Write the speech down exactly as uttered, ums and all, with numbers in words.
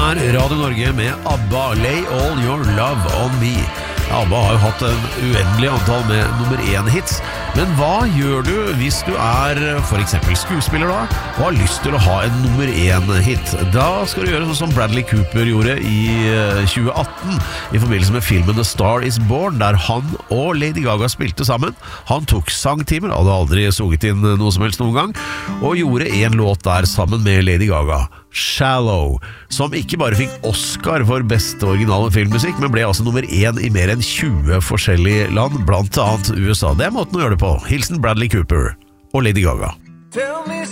er Radio Norge med ABBA, Lay All Your Love On Me. ABBA har jo hatt en uendelig antall med nummer én hits, men hva gjør du hvis du er for eksempel skuespiller da, og har lyst til å ha en nummer én hit? Da skal du gjøre sånn som Bradley Cooper gjorde i tjue atten, i forbindelse med filmen The Star Is Born, der han og Lady Gaga spilte sammen. Han tok sangtimer, hadde aldri sunget inn noe som helst noen gang, og gjorde en låt der sammen med Lady Gaga, Shallow, som ikke bare fikk Oscar for beste originale filmmusikk, men ble altså nummer én i mer enn tjue forskjellige land, blant annet U S A. Det er måten å gjøre det på. Hilsen Bradley Cooper og Lady Gaga.